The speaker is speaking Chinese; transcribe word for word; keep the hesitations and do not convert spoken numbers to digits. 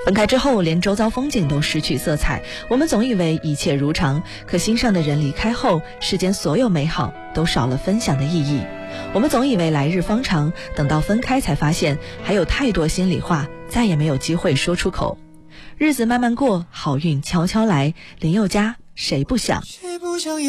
分开之后，连周遭风景都失去色彩。我们总以为一切如常，可心上的人离开后，世间所有美好都少了分享的意义。我们总以为来日方长，等到分开才发现，还有太多心里话再也没有机会说出口。日子慢慢过，好运悄悄来。林宥嘉，谁不想？